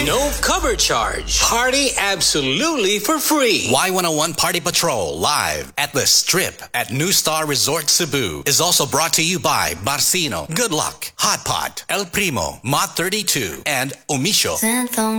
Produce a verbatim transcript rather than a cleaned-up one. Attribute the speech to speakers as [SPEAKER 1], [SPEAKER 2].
[SPEAKER 1] No cover charge. Party absolutely for free.
[SPEAKER 2] Y one oh one Party Patrol live at the Strip at New Star Resort Cebu is also brought to you by Barcino, Good Luck, Hot Pot, El Primo, Mott thirty-two, and Omisho.